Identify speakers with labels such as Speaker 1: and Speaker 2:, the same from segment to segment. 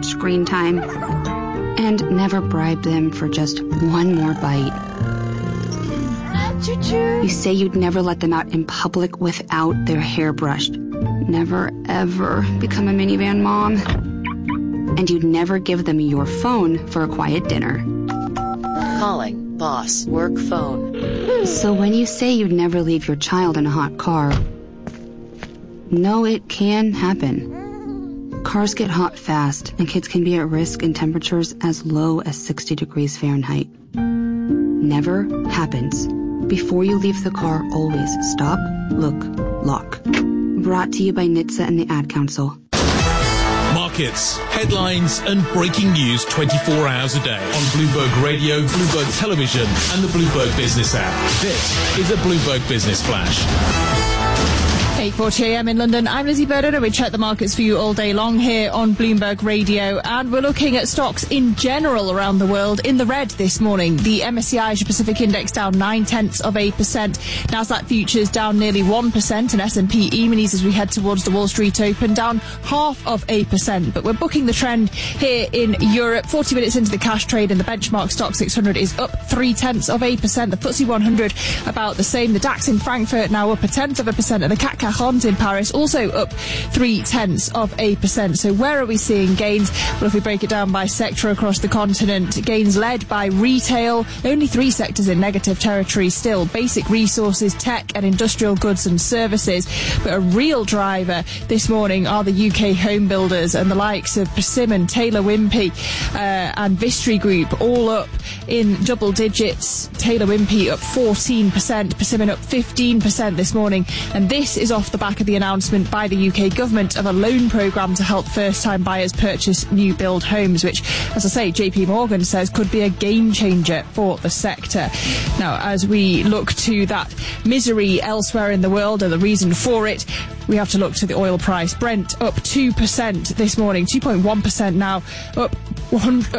Speaker 1: much screen time. And never bribe them for just one more bite. You say you'd never let them out in public without their hair brushed. Never, ever become a minivan mom. And you'd never give them your phone for a quiet dinner.
Speaker 2: Calling boss work phone.
Speaker 1: So when you say you'd never leave your child in a hot car, no, it can happen. Cars get hot fast, and kids can be at risk in temperatures as low as 60 degrees Fahrenheit. Never happens. Before you leave the car, always stop, look, lock. Brought to you by NHTSA and the Ad Council.
Speaker 3: Markets, headlines and breaking news 24 hours a day on Bloomberg Radio, Bloomberg Television and the Bloomberg Business app. This is a Bloomberg Business Flash.
Speaker 4: 8:40 a.m. in London. I'm Lizzie Burden and we check the markets for you all day long here on Bloomberg Radio, and we're looking at stocks in general around the world in the red this morning. The MSCI Asia Pacific Index down 0.9%. Nasdaq futures down nearly 1%, and S&P E-minis as we head towards the Wall Street Open down 0.5%. But we're booking the trend here in Europe. 40 minutes into the cash trade, and the benchmark stock 600 is up 0.3%. The FTSE 100 about the same. The DAX in Frankfurt now up 0.1%, and the CAC 40 in Paris also up 0.3%. So where are we seeing gains? Well, if we break it down by sector across the continent, gains led by retail. Only 3 sectors in negative territory still: basic resources, tech and industrial goods and services. But a real driver this morning are the UK home builders, and the likes of Persimmon, Taylor Wimpey and Vistry Group all up in double digits. Taylor Wimpey up 14%, Persimmon up 15% this morning, and this is off the back of the announcement by the UK government of a loan programme to help first-time buyers purchase new build homes, which, as I say, JP Morgan says could be a game changer for the sector. Now, as we look to that misery elsewhere in the world and the reason for it, we have to look to the oil price. Brent up 2% this morning, 2.1% now, up to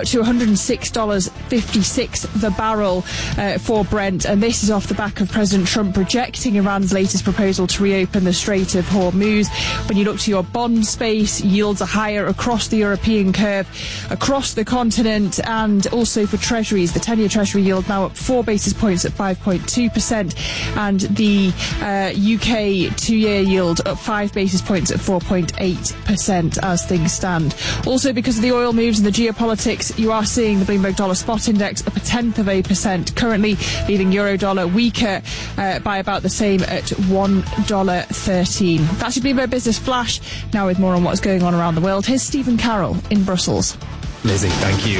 Speaker 4: $106.56 the barrel for Brent, and this is off the back of President Trump rejecting Iran's latest proposal to reopen the Strait of Hormuz. When you look to your bond space, yields are higher across the European curve, across the continent, and also for treasuries. The 10-year treasury yield now up 4 basis points at 5.2%, and the UK 2-year yield up 5 basis points at 4.8% as things stand. Also, because of the oil moves and the geopolitics, you are seeing the Bloomberg Dollar Spot Index up 0.1%, currently leaving euro dollar weaker by about the same at $1.13. That's your Bloomberg Business Flash. Now with more on what's going on around the world, here's Stephen Carroll in Brussels.
Speaker 5: Lizzie, thank you.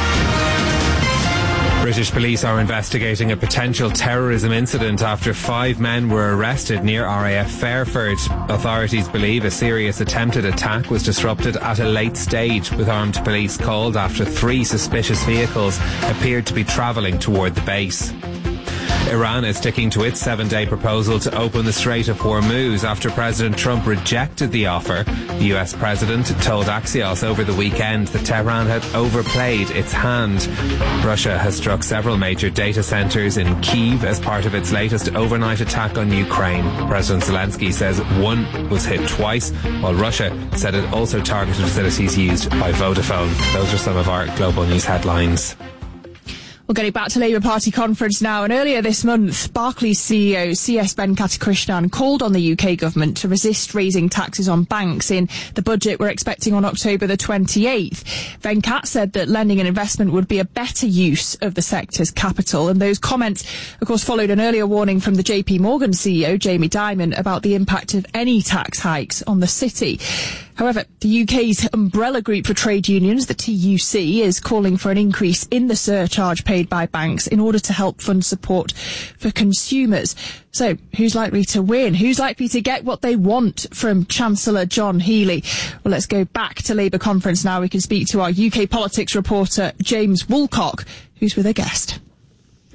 Speaker 5: British police are investigating a potential terrorism incident after 5 men were arrested near RAF Fairford. Authorities believe a serious attempted attack was disrupted at a late stage, with armed police called after 3 suspicious vehicles appeared to be travelling toward the base. Iran is sticking to its 7-day proposal to open the Strait of Hormuz after President Trump rejected the offer. The US president told Axios over the weekend that Tehran had overplayed its hand. Russia has struck several major data centers in Kyiv as part of its latest overnight attack on Ukraine. President Zelensky says one was hit twice, while Russia said it also targeted facilities used by Vodafone. Those are some of our global news headlines.
Speaker 4: We're getting back to Labour Party conference now, and earlier this month, Barclays CEO C.S. Venkatakrishnan called on the UK government to resist raising taxes on banks in the budget we're expecting on October the 28th. Venkat said that lending and investment would be a better use of the sector's capital, and those comments, of course, followed an earlier warning from the JP Morgan CEO, Jamie Dimon, about the impact of any tax hikes on the city. However, the UK's umbrella group for trade unions, the TUC, is calling for an increase in the surcharge paid by banks in order to help fund support for consumers. So, who's likely to win? Who's likely to get what they want from Chancellor John Healey? Well, let's go back to Labour conference now. We can speak to our UK politics reporter, James Woolcock, who's with a guest.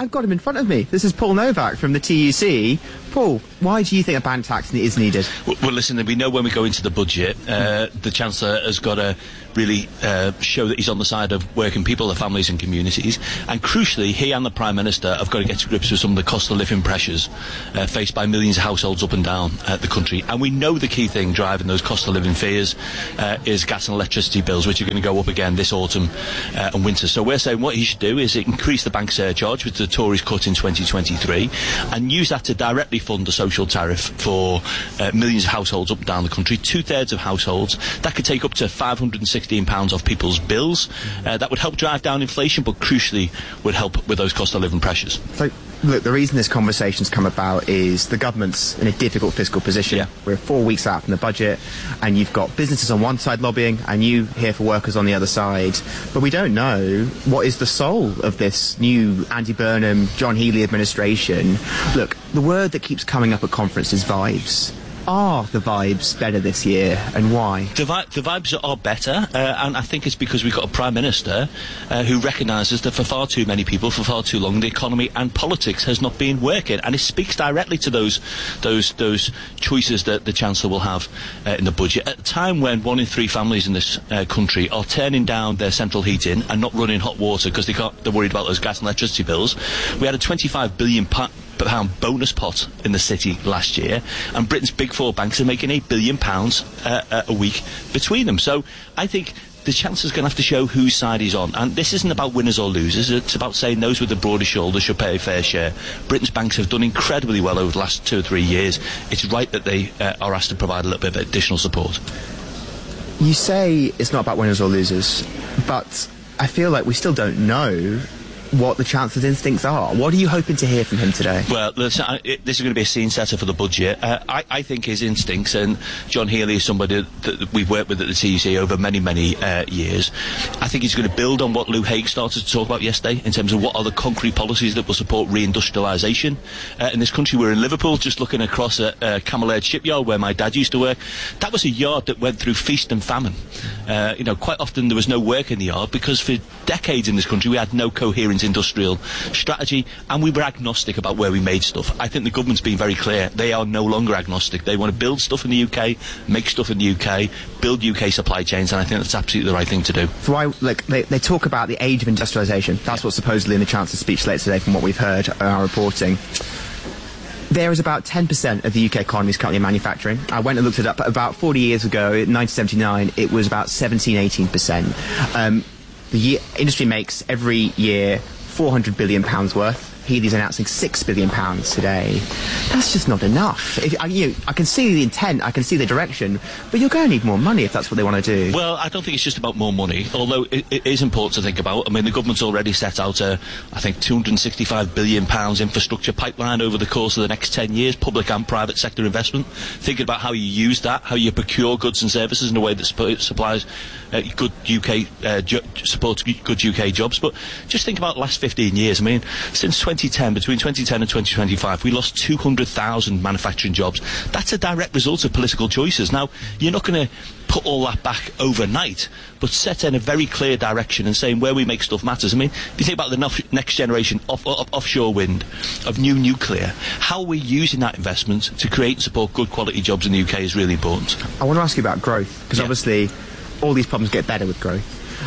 Speaker 6: I've got him in front of me. This is Paul Novak from the TUC. Paul, why do you think a bank tax is needed?
Speaker 7: Well, listen, we know when we go into the budget, the Chancellor has got to really show that he's on the side of working people, their families and communities. And crucially, he and the Prime Minister have got to get to grips with some of the cost of living pressures faced by millions of households up and down the country. And we know the key thing driving those cost of living fears is gas and electricity bills, which are going to go up again this autumn and winter. So we're saying what he should do is increase the bank surcharge, which the Tories cut in 2023, and use that to directly fund a social tariff for millions of households up and down the country, 2/3 of households. That could take up to £516 off people's bills. That would help drive down inflation, but crucially would help with those cost of living pressures.
Speaker 6: So, look, the reason this conversation's come about is the government's in a difficult fiscal position.
Speaker 7: Yeah.
Speaker 6: We're 4 weeks out from the budget, and you've got businesses on one side lobbying, and you here for workers on the other side. But we don't know what is the soul of this new Andy Burnham, John Healey administration. Look, the word that keeps coming up at conference is vibes. Are the vibes better this year, and why?
Speaker 7: The vibes are better, and I think it's because we've got a Prime Minister who recognises that for far too many people, for far too long, the economy and politics has not been working, and it speaks directly to those choices that the Chancellor will have in the budget. At a time when 1 in 3 families in this country are turning down their central heating and not running hot water because they're worried about those gas and electricity bills, we had a £25 billion bonus pot in the city last year, and Britain's big 4 banks are making £8 billion a week between them. So I think the Chancellor's going to have to show whose side he's on, and this isn't about winners or losers. It's about saying those with the broader shoulders should pay a fair share. Britain's banks have done incredibly well over the last 2 or 3 years. It's right that they are asked to provide a little bit of additional support.
Speaker 6: You say it's not about winners or losers, but I feel like we still don't know what the Chancellor's instincts are. What are you hoping to hear from him today?
Speaker 7: Well, listen, this is going to be a scene setter for the budget. I think his instincts, and John Healey is somebody that we've worked with at the TUC over many, many years. I think he's going to build on what Lou Hague started to talk about yesterday in terms of what are the concrete policies that will support reindustrialisation. In this country, we're in Liverpool, just looking across at Camel Air shipyard where my dad used to work. That was a yard that went through feast and famine. Quite often there was no work in the yard because for decades in this country we had no coherent industrial strategy, and we were agnostic about where we made stuff. I think the government's been very clear. They are no longer agnostic. They want to build stuff in the UK, make stuff in the UK, build UK supply chains, and I think that's absolutely the right thing to do.
Speaker 6: So they talk about the age of industrialisation. That's what's supposedly in the Chancellor's speech later today from what we've heard in our reporting. There is about 10% of the UK economy is currently manufacturing. I went and looked it up. About 40 years ago, in 1979, it was about 17-18%. The industry makes every year £400 billion worth. Healey's announcing £6 billion today. That's just not enough. I can see the intent, I can see the direction, but you're going to need more money if that's what they want to do.
Speaker 7: Well, I don't think it's just about more money, although it is important to think about. I mean, the government's already set out I think £265 billion infrastructure pipeline over the course of the next 10 years, public and private sector investment, thinking about how you use that, how you procure goods and services in a way that supplies good UK, supports good UK jobs. But just think about the last 15 years. I mean, since 2010, between 2010 and 2025, we lost 200,000 manufacturing jobs. That's a direct result of political choices. Now, you're not going to put all that back overnight, but set in a very clear direction and saying where we make stuff matters. I mean, if you think about the next generation of offshore wind, of new nuclear, how are we using that investment to create and support good quality jobs in the UK is really important.
Speaker 6: I want to ask you about growth, because obviously all these problems get better with growth.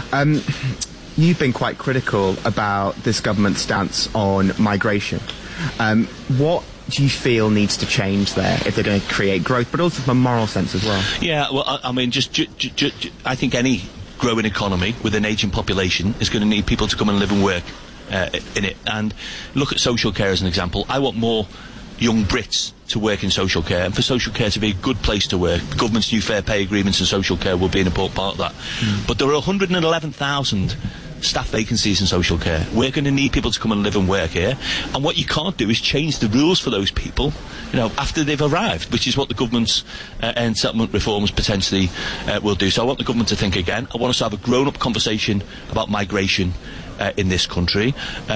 Speaker 6: You've been quite critical about this government's stance on migration. What do you feel needs to change there if they're going to create growth, but also from a moral sense as well? Yeah, well, I mean,
Speaker 7: I think any growing economy with an ageing population is going to need people to come and live and work in it. And look at social care as an example. I want more young Brits to work in social care, and for social care to be a good place to work. The government's new fair pay agreements and social care will be an important part of that. But there are 111,000 staff vacancies in social care. We're going to need people to come and live and work here, and what you can't do is change the rules for those people, after they've arrived, which is what the government's end settlement reforms potentially will do. So I want the government to think again. I want us to have a grown-up conversation about migration in this country.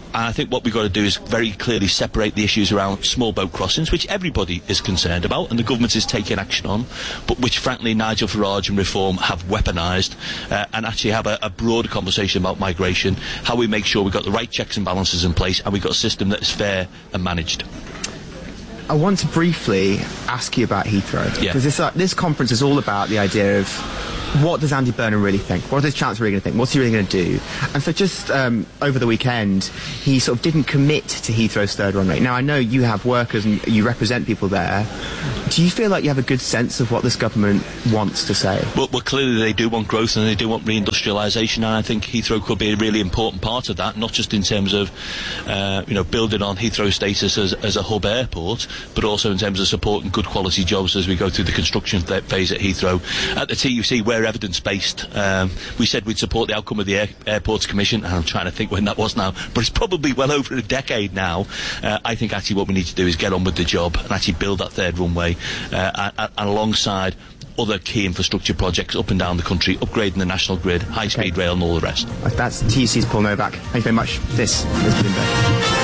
Speaker 7: I think what we've got to do is very clearly separate the issues around small boat crossings, which everybody is concerned about and the government is taking action on, but which frankly Nigel Farage and Reform have weaponised, and actually have a broader conversation about migration, how we make sure we've got the right checks and balances in place and we've got a system that is fair and managed.
Speaker 6: I want to briefly ask you about Heathrow, because this conference is all about the idea of what does Andy Burnham really think? What is Chancellor really going to think? What's he really going to do? And so just over the weekend, he sort of didn't commit to Heathrow's third runway. Now, I know you have workers and you represent people there. Do you feel like you have a good sense of what this government wants to say?
Speaker 7: Well, clearly they do want growth and they do want reindustrialisation, and I think Heathrow could be a really important part of that, not just in terms of building on Heathrow's status as a hub airport, but also in terms of supporting good quality jobs as we go through the construction phase at Heathrow. At the TUC, we're evidence-based. We said we'd support the outcome of the Airports Commission, and I'm trying to think when that was now, but it's probably well over a decade now. I think actually what we need to do is get on with the job and actually build that third runway, and alongside other key infrastructure projects up and down the country, upgrading the national grid, high-speed rail and all the rest.
Speaker 6: That's TUC's Paul Novak. Thank you very much. This is Bloomberg.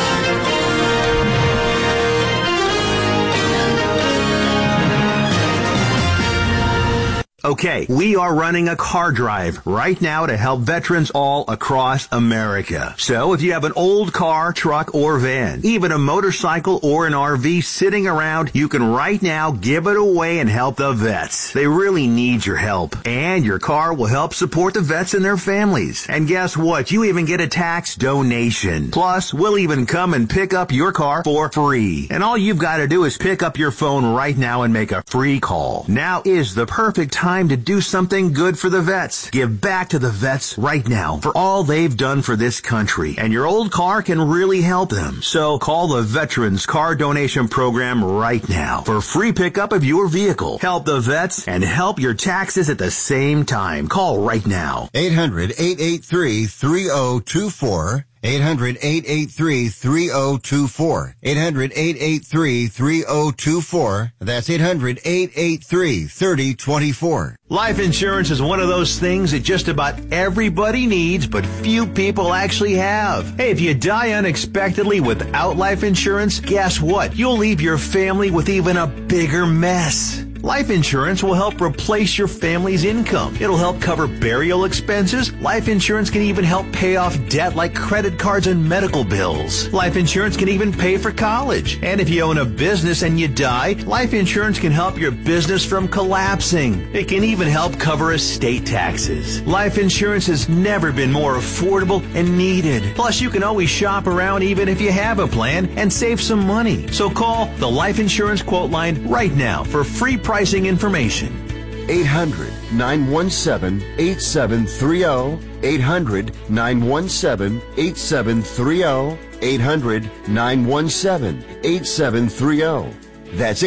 Speaker 8: Okay, we are running a car drive right now to help veterans all across America. So if you have an old car, truck, or van, even a motorcycle or an RV sitting around, you can right now give it away and help the vets. They really need your help. And your car will help support the vets and their families. And guess what? You even get a tax donation. Plus, we'll even come and pick up your car for free. And all you've got to do is pick up your phone right now and make a free call. Now is the perfect time to do something good for the vets. Give back to the vets right now for all they've done for this country. And your old car can really help them. So call the Veterans Car Donation Program right now for free pickup of your vehicle. Help the vets and help your taxes at the same time. Call right now.
Speaker 9: 800-883-3024. 800-883-3024. 800-883-3024. That's 800-883-3024.
Speaker 8: Life insurance is one of those things that just about everybody needs, but few people actually have. Hey, if you die unexpectedly without life insurance, guess what? You'll leave your family with even a bigger mess. Life insurance will help replace your family's income. It'll help cover burial expenses. Life insurance can even help pay off debt like credit cards and medical bills. Life insurance can even pay for college. And if you own a business and you die, life insurance can help your business from collapsing. It can even help cover estate taxes. Life insurance has never been more affordable and needed. Plus, you can always shop around even if you have a plan and save some money. So call the Life Insurance Quote Line right now for free pricing information.
Speaker 9: 800-917-8730. 800-917-8730. 800-917-8730. That's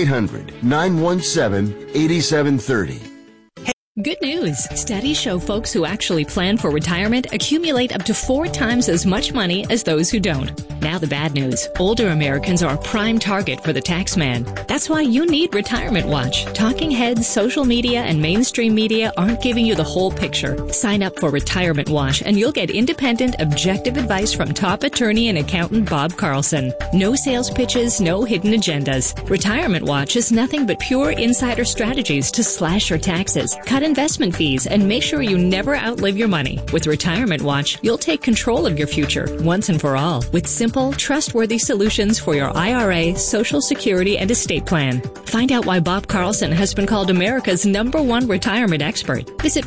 Speaker 9: 800-917-8730.
Speaker 10: Good news. Studies show folks who actually plan for retirement accumulate up to 4 times as much money as those who don't. Now the bad news. Older Americans are a prime target for the tax man. That's why you need Retirement Watch. Talking heads, social media, and mainstream media aren't giving you the whole picture. Sign up for Retirement Watch and you'll get independent, objective advice from top attorney and accountant Bob Carlson. No sales pitches, no hidden agendas. Retirement Watch is nothing but pure insider strategies to slash your taxes, cut investment fees, and make sure you never outlive your money. With Retirement Watch, you'll take control of your future once and for all with simple, trustworthy solutions for your IRA, Social Security, and estate plan. Find out why Bob Carlson has been called America's #1 retirement expert. Visit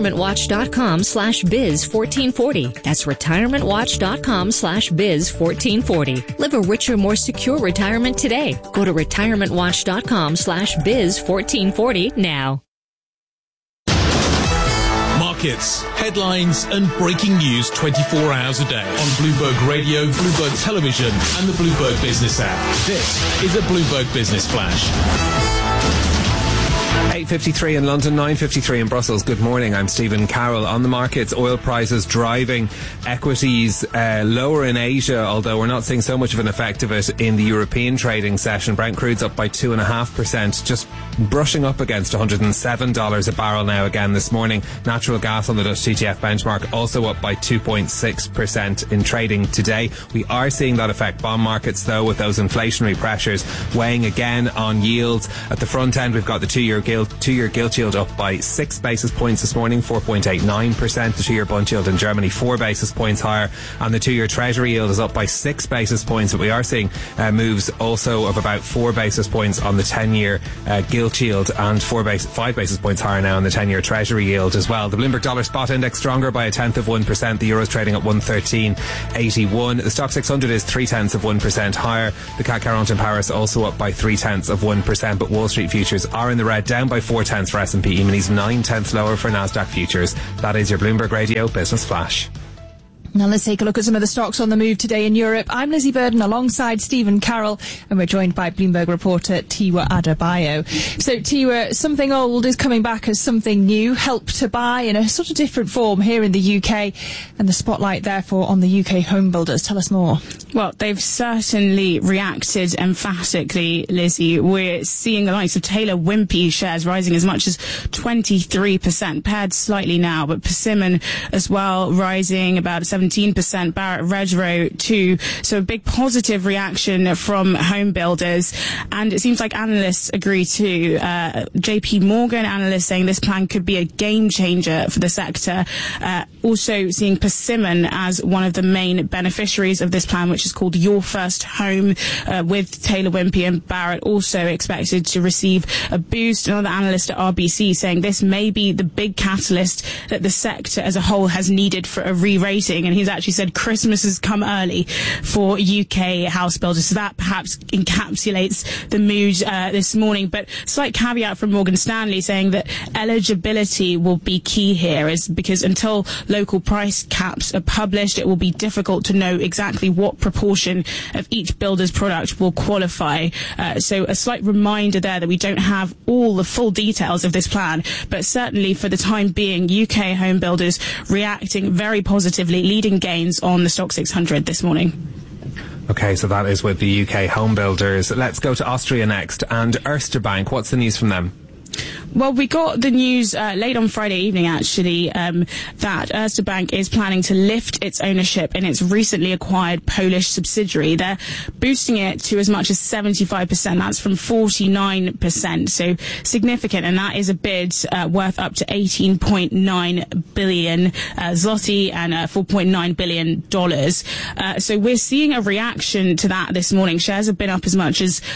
Speaker 10: retirementwatch.com/biz1440. That's retirementwatch.com/biz1440. Live a richer, more secure retirement today. Go to retirementwatch.com/biz1440 now.
Speaker 3: Markets, headlines, and breaking news 24 hours a day on Bloomberg Radio, Bloomberg Television, and the Bloomberg Business app. This is a Bloomberg Business Flash.
Speaker 5: 8:53 in London, 9:53 in Brussels. Good morning, I'm Stephen Carroll. On the markets, oil prices driving equities lower in Asia, although we're not seeing so much of an effect of it in the European trading session. Brent crude's up by 2.5%, just brushing up against $107 a barrel now again this morning. Natural gas on the Dutch TTF benchmark also up by 2.6% in trading today. We are seeing that affect bond markets, though, with those inflationary pressures weighing again on yields. At the front end, we've got the two-year gilt yield up by 6 basis points this morning, 4.89%. The two-year bond yield in Germany 4 basis points higher, and the two-year treasury yield is up by 6 basis points. But we are seeing moves also of about 4 basis points on the 10-year gilt yield, and 5 basis points higher now on the 10-year treasury yield as well. The Bloomberg Dollar Spot Index stronger by 0.1%. The Euro's trading at 113.81. The Stock 600 is 0.3% higher. The CAC 40 in Paris also up by 0.3%, but Wall Street futures are in the red, down by 0.4 for S&P E-minis, 0.9 lower for Nasdaq futures. That is your Bloomberg Radio Business Flash.
Speaker 4: Now let's take a look at some of the stocks on the move today in Europe. I'm Lizzie Burden alongside Stephen Carroll, and we're joined by Bloomberg reporter Tiwa Adebayo. So Tiwa, something old is coming back as something new. Help to Buy in a sort of different form here in the UK, and the spotlight therefore on the UK home builders. Tell us more.
Speaker 11: Well, they've certainly reacted emphatically, Lizzie. We're seeing the likes of Taylor Wimpey shares rising as much as 23%, paired slightly now, but Persimmon as well rising about 17%, Barratt Redrow too. So a big positive reaction from home builders, and it seems like analysts agree too. JP Morgan analysts saying this plan could be a game changer for the sector. Also seeing Persimmon as one of the main beneficiaries of this plan, which is called Your First Home, with Taylor Wimpey and Barratt also expected to receive a boost. Another analyst at RBC saying this may be the big catalyst that the sector as a whole has needed for a re-rating, and he's actually said Christmas has come early for UK house builders, so that perhaps encapsulates the mood this morning. But slight caveat from Morgan Stanley saying that eligibility will be key here, is because until local price caps are published, it will be difficult to know exactly what proportion of each builder's product will qualify. So a slight reminder there that we don't have all the full details of this plan, but certainly for the time being, UK home builders reacting very positively, leading gains on the Stock 600 this morning.
Speaker 5: Okay, so that is with the UK home builders. Let's go to Austria next, and Erste Bank. What's the news from them?
Speaker 11: Well, we got the news late on Friday evening, actually, that Erste Bank is planning to lift its ownership in its recently acquired Polish subsidiary. They're boosting it to as much as 75%. That's from 49%, so significant. And that is a bid worth up to 18.9 billion zloty and $4.9 billion. So we're seeing a reaction to that this morning. Shares have been up as much as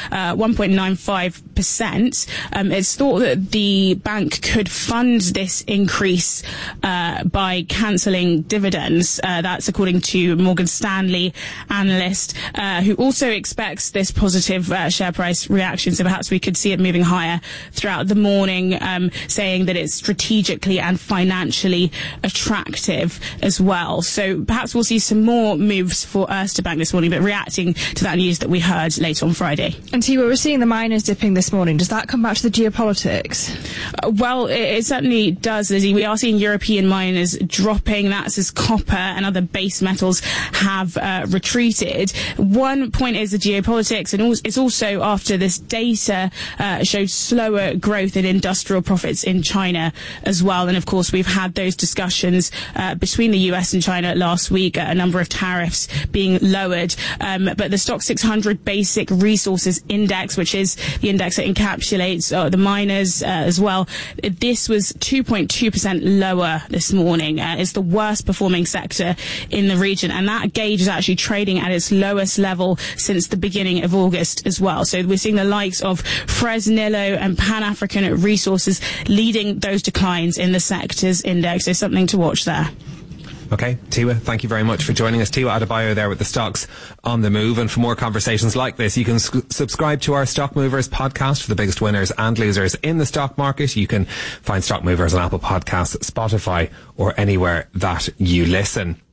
Speaker 11: 1.95%. It's thought that the bank could fund this increase by cancelling dividends. That's according to Morgan Stanley analyst, who also expects this positive share price reaction. So perhaps we could see it moving higher throughout the morning, saying that it's strategically and financially attractive as well. So perhaps we'll see some more moves for Erste Bank this morning, but reacting to that news that we heard late on Friday.
Speaker 4: And Tiwa, we're seeing the miners dipping this morning. Does that come back to the geopolitics?
Speaker 11: Well, it certainly does, Lizzie. We are seeing European miners dropping. That's as copper and other base metals have retreated. One point is the geopolitics, and it's also after this data showed slower growth in industrial profits in China as well. And of course, we've had those discussions between the US and China last week, a number of tariffs being lowered. But the Stock 600 Basic Resources Index, which is the index that encapsulates the miners as well, this was 2.2% lower this morning. It's the worst performing sector in the region, and that gauge is actually trading at its lowest level since the beginning of August as well. So we're seeing the likes of Fresnillo and Pan African Resources leading those declines in the sector's index. So something to watch there.
Speaker 5: Okay, Tiwa, thank you very much for joining us. Tiwa Adebayo there with the stocks on the move. And for more conversations like this, you can subscribe to our Stock Movers podcast for the biggest winners and losers in the stock market. You can find Stock Movers on Apple Podcasts, Spotify, or anywhere that you listen.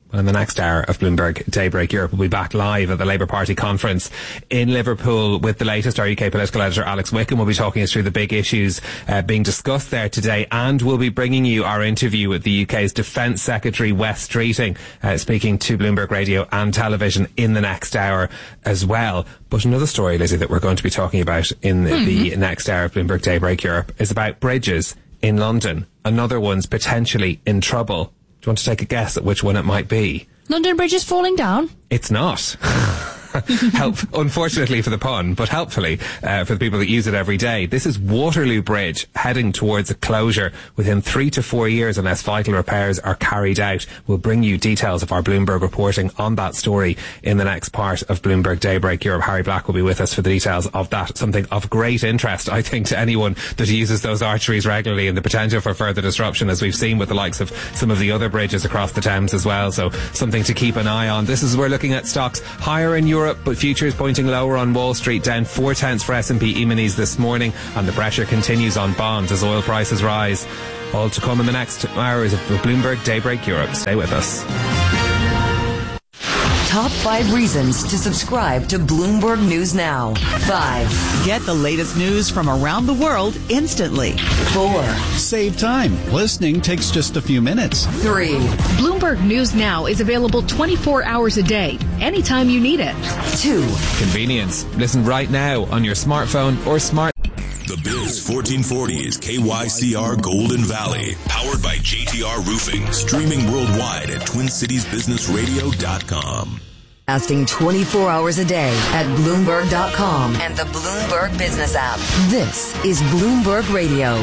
Speaker 5: In the next hour of Bloomberg Daybreak Europe, we'll be back live at the Labour Party conference in Liverpool with the latest. Our UK political editor Alex Wickham will be talking us through the big issues being discussed there today, and we'll be bringing you our interview with the UK's Defence Secretary Wes Streeting, speaking to Bloomberg Radio and Television in the next hour as well. But another story, Lizzie, that we're going to be talking about in the next hour of Bloomberg Daybreak Europe is about bridges in London. Another one's potentially in trouble. Do you want to take a guess at which one it might be?
Speaker 4: London Bridge is falling down?
Speaker 5: It's not. Unfortunately for the pun, but helpfully for the people that use it every day. This is Waterloo Bridge heading towards a closure within 3 to 4 years unless vital repairs are carried out. We'll bring you details of our Bloomberg reporting on that story in the next part of Bloomberg Daybreak Europe. Harry Black will be with us for the details of that. Something of great interest, I think, to anyone that uses those arteries regularly, and the potential for further disruption, as we've seen with the likes of some of the other bridges across the Thames as well. So something to keep an eye on. This is, we're looking at stocks higher in Europe, but futures pointing lower on Wall Street, down 0.4 for S&P E-minis this morning, and the pressure continues on bonds as oil prices rise. All to come in the next hours of Bloomberg Daybreak Europe. Stay with us.
Speaker 12: Top 5 reasons to subscribe to Bloomberg News Now. 5.
Speaker 13: Get the latest news from around the world instantly.
Speaker 12: 4.
Speaker 14: Save time. Listening takes just a few minutes.
Speaker 12: 3.
Speaker 15: Bloomberg News Now is available 24 hours a day, anytime you need it.
Speaker 12: 2.
Speaker 5: Convenience. Listen right now on your smartphone or smart.
Speaker 16: The Biz 1440 is KYCR Golden Valley, powered by JTR Roofing, streaming worldwide at TwinCitiesBusinessRadio.com.
Speaker 12: Asking 24 hours a day at Bloomberg.com and the Bloomberg Business app. This is Bloomberg Radio.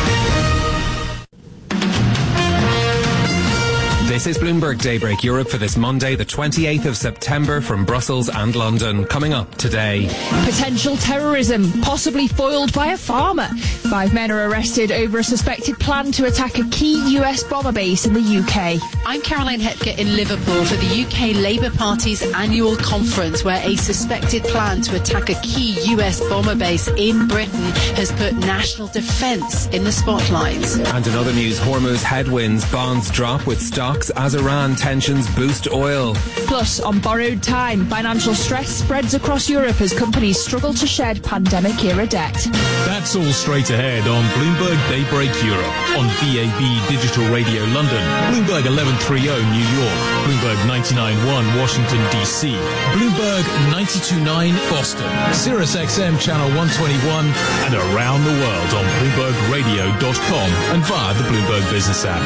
Speaker 5: This is Bloomberg Daybreak Europe for this Monday, the 28th of September, from Brussels and London. Coming up today.
Speaker 4: Potential terrorism, possibly foiled by a farmer. 5 men are arrested over a suspected plan to attack a key US bomber base in the UK.
Speaker 17: I'm Caroline Hepker in Liverpool for the UK Labour Party's annual conference, where a suspected plan to attack a key US bomber base in Britain has put national defence in the spotlight.
Speaker 5: And in other news, Hormuz headwinds, bonds drop with stocks as Iran tensions boost oil.
Speaker 4: Plus, on borrowed time, financial stress spreads across Europe as companies struggle to shed pandemic-era debt.
Speaker 3: That's all straight ahead on Bloomberg Daybreak Europe, on DAB Digital Radio London, Bloomberg 1130 New York, Bloomberg 99.1 Washington DC, Bloomberg 92.9 Boston, Sirius XM Channel 121, and around the world on BloombergRadio.com and via the Bloomberg Business app.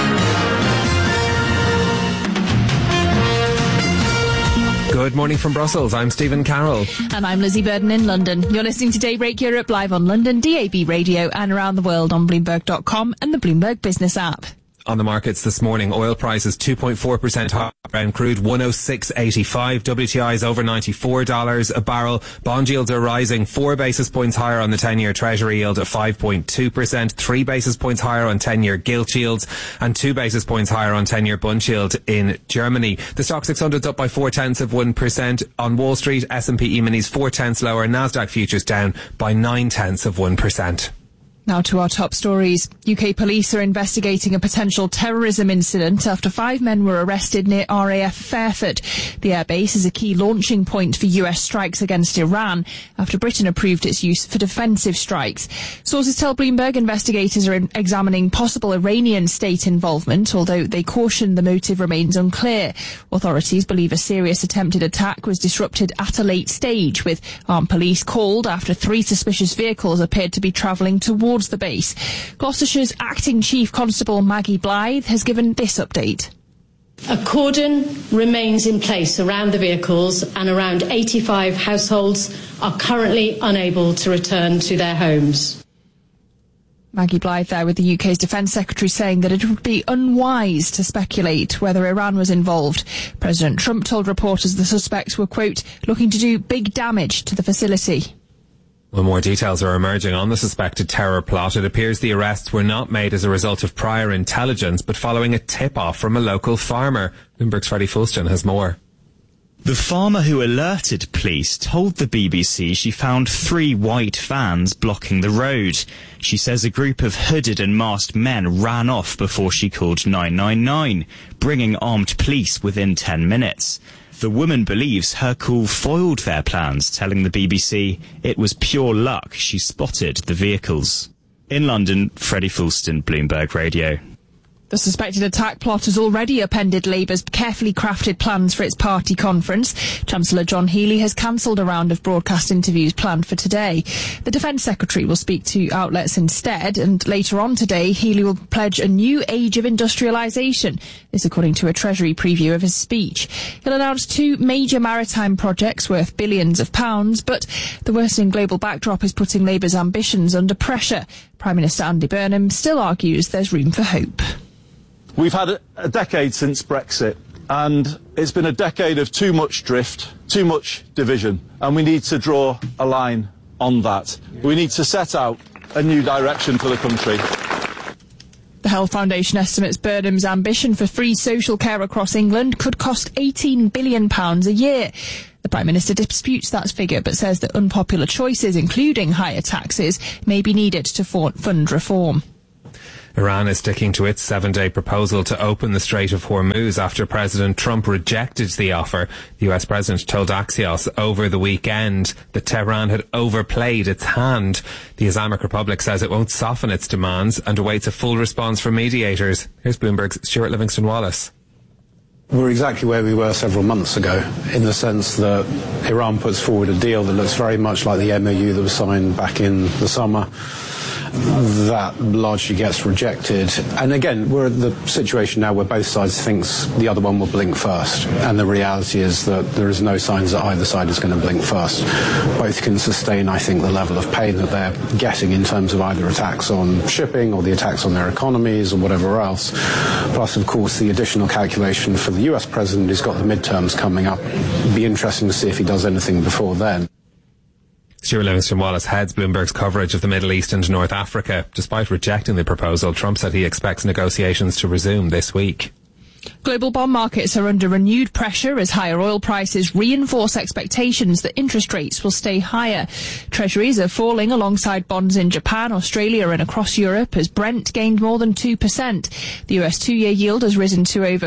Speaker 5: Good morning from Brussels. I'm Stephen Carroll.
Speaker 4: And I'm Lizzie Burden in London. You're listening to Daybreak Europe live on London, DAB Radio, and around the world on Bloomberg.com and the Bloomberg Business app.
Speaker 5: On the markets this morning, oil prices 2.4% higher. Brent crude 106.85. WTI is over $94 a barrel. Bond yields are rising 4 basis points higher on the 10-year Treasury yield at 5.2%, 3 basis points higher on 10-year gilt yields, and 2 basis points higher on 10-year Bund yield in Germany. The stock 600 is up by 0.4%. On Wall Street, S&P E-minis 0.4 lower. Nasdaq futures down by 0.9%.
Speaker 4: Now to our top stories. UK police are investigating a potential terrorism incident after 5 men were arrested near RAF Fairford. The airbase is a key launching point for US strikes against Iran after Britain approved its use for defensive strikes. Sources tell Bloomberg investigators are examining possible Iranian state involvement, although they caution the motive remains unclear. Authorities believe a serious attempted attack was disrupted at a late stage, with armed police called after 3 suspicious vehicles appeared to be travelling towards the base. Gloucestershire's acting Chief Constable Maggie Blythe has given this update.
Speaker 18: A cordon remains in place around the vehicles, and around 85 households are currently unable to return to their homes.
Speaker 4: Maggie Blythe there with the UK's Defence Secretary saying that it would be unwise to speculate whether Iran was involved. President Trump told reporters the suspects were, quote, looking to do big damage to the facility.
Speaker 5: Well, more details are emerging on the suspected terror plot. It appears the arrests were not made as a result of prior intelligence, but following a tip-off from a local farmer. Bloomberg's Freddie Fulston has more.
Speaker 19: The farmer who alerted police told the BBC she found 3 white vans blocking the road. She says a group of hooded and masked men ran off before she called 999, bringing armed police within 10 minutes. The woman believes her call foiled their plans, telling the BBC it was pure luck she spotted the vehicles. In London, Freddie Fulston, Bloomberg Radio.
Speaker 4: The suspected attack plot has already upended Labour's carefully crafted plans for its party conference. Chancellor John Healey has cancelled a round of broadcast interviews planned for today. The Defence Secretary will speak to outlets instead, and later on today, Healey will pledge a new age of industrialisation. This according to a Treasury preview of his speech. He'll announce 2 major maritime projects worth billions of pounds, but the worsening global backdrop is putting Labour's ambitions under pressure. Prime Minister Andy Burnham still argues there's room for hope.
Speaker 20: We've had a decade since Brexit, and it's been a decade of too much drift, too much division, and we need to draw a line on that. We need to set out a new direction for the country.
Speaker 4: The Health Foundation estimates Burnham's ambition for free social care across England could cost £18 billion a year. The Prime Minister disputes that figure, but says that unpopular choices, including higher taxes, may be needed to fund reform.
Speaker 5: Iran is sticking to its 7-day proposal to open the Strait of Hormuz after President Trump rejected the offer. The US President told Axios over the weekend that Tehran had overplayed its hand. The Islamic Republic says it won't soften its demands and awaits a full response from mediators. Here's Bloomberg's Stuart Livingston-Wallace.
Speaker 21: We're exactly where we were several months ago, in the sense that Iran puts forward a deal that looks very much like the MOU that was signed back in the summer. That largely gets rejected. And again, we're at the situation now where both sides thinks the other one will blink first. And the reality is that there is no signs that either side is going to blink first. Both can sustain, I think, the level of pain that they're getting in terms of either attacks on shipping or the attacks on their economies or whatever else. Plus, of course, the additional calculation for the US president who's got the midterms coming up. It'd be interesting to see if he does anything before then.
Speaker 5: Stuart Livingston-Wallace heads Bloomberg's coverage of the Middle East and North Africa. Despite rejecting the proposal, Trump said he expects negotiations to resume this week.
Speaker 4: Global bond markets are under renewed pressure as higher oil prices reinforce expectations that interest rates will stay higher. Treasuries are falling alongside bonds in Japan, Australia and across Europe as Brent gained more than 2%. The US 2-year yield has risen to over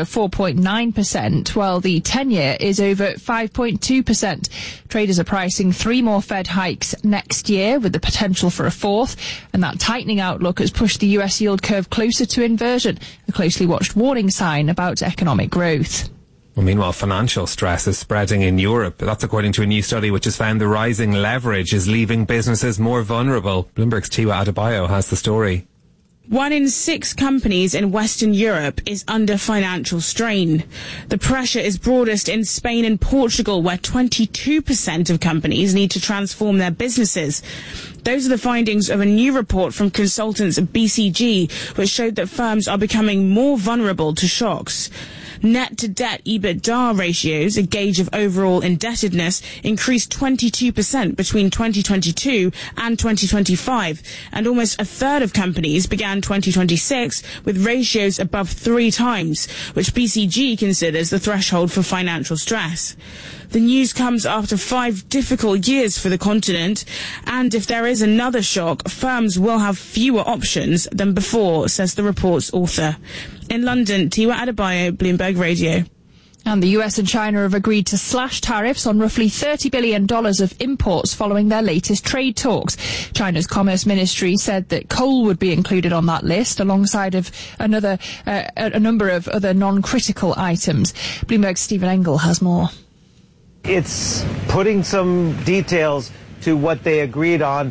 Speaker 4: 4.9%, while the 10-year is over 5.2%. Traders are pricing 3 more Fed hikes next year with the potential for a 4th, and that tightening outlook has pushed the US yield curve closer to inversion, a closely watched warning sign about economic growth.
Speaker 5: Well, meanwhile, financial stress is spreading in Europe. That's according to a new study which has found the rising leverage is leaving businesses more vulnerable. Bloomberg's Tiwa Adebayo has the story.
Speaker 11: 1 in 6 companies in Western Europe is under financial strain. The pressure is broadest in Spain and Portugal, where 22% of companies need to transform their businesses. Those are the findings of a new report from consultants at BCG, which showed that firms are becoming more vulnerable to shocks. Net-to-debt EBITDA ratios, a gauge of overall indebtedness, increased 22% between 2022 and 2025, and almost a third of companies began 2026 with ratios above 3 times, which BCG considers the threshold for financial stress. The news comes after 5 difficult years for the continent, and if there is another shock, firms will have fewer options than before, says the report's author. In London, Tiwa Adebayo, Bloomberg Radio.
Speaker 4: And the US and China have agreed to slash tariffs on roughly $30 billion of imports following their latest trade talks. China's Commerce Ministry said that coal would be included on that list alongside of a number of other non-critical items. Bloomberg's Stephen Engel has more.
Speaker 22: It's putting some details to what they agreed on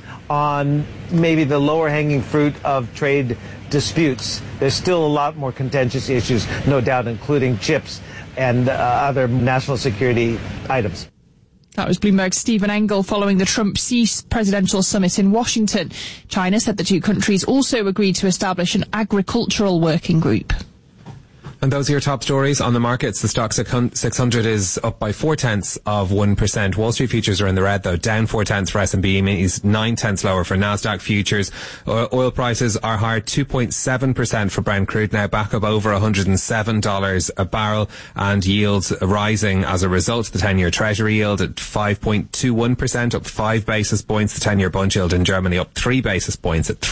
Speaker 22: maybe the lower hanging fruit of trade disputes. There's still a lot more contentious issues, no doubt, including chips and other national security items.
Speaker 4: That was Bloomberg's Stephen Engel following the Trump-Xi presidential summit in Washington. China said the two countries also agreed to establish an agricultural working group.
Speaker 5: And those are your top stories on the markets. The stock 600 is up by 0.4%. Wall Street futures are in the red, though, down 0.4 for S&P, means 0.9 lower for Nasdaq futures. Oil prices are higher, 2.7% for Brent crude, now back up over $107 a barrel, and yields rising as a result. The 10-year Treasury yield at 5.21%, up 5 basis points. The 10-year bond yield in Germany up 3 basis points at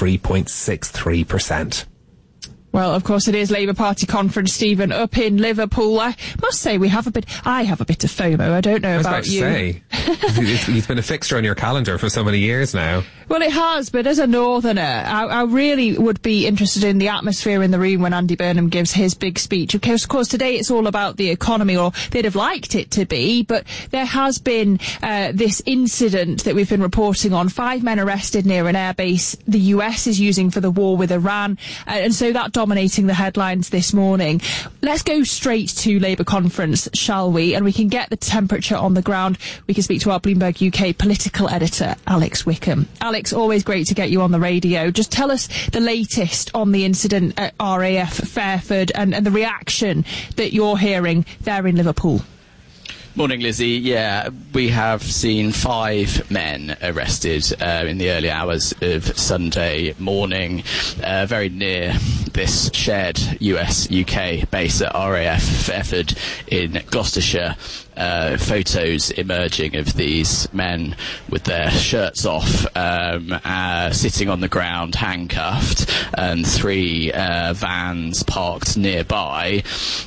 Speaker 5: 3.63%.
Speaker 4: Well, of course, it is Labour Party conference, Stephen, up in Liverpool. I must say I have a bit of FOMO. I don't know about you.
Speaker 5: I was about to say, it's been a fixture on your calendar for so many years now.
Speaker 4: Well, it has, but as a northerner, I really would be interested in the atmosphere in the room when Andy Burnham gives his big speech. Of course, today it's all about the economy, or they'd have liked it to be, but there has been this incident that we've been reporting on. 5 men arrested near an airbase the US is using for the war with Iran, and so that dominating the headlines this morning. Let's go straight to Labour conference, shall we? And we can get the temperature on the ground. We can speak to our Bloomberg UK political editor, Alex Wickham. Alex, always great to get you on the radio. Just tell us the latest on the incident at RAF Fairford and the reaction that you're hearing there in Liverpool.
Speaker 1: Morning, Lizzie. Yeah, we have seen 5 men arrested in the early hours of Sunday morning, very near this shared US-UK base at RAF Fairford in Gloucestershire. Photos emerging of these men with their shirts off, sitting on the ground, handcuffed, and 3 vans parked nearby.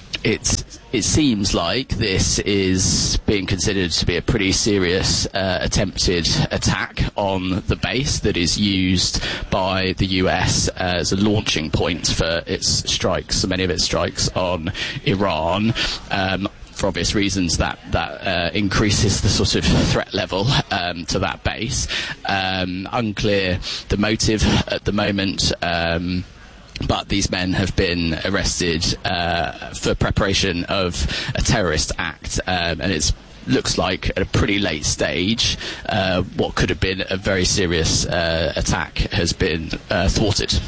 Speaker 1: It seems like this is being considered to be a pretty serious attempted attack on the base that is used by the US as a launching point for its strikes, many of its strikes on Iran. For obvious reasons, that increases the sort of threat level to that base. Unclear the motive at the moment. But these men have been arrested for preparation of a terrorist act, and it looks like at a pretty late stage what could have been a very serious attack has been thwarted.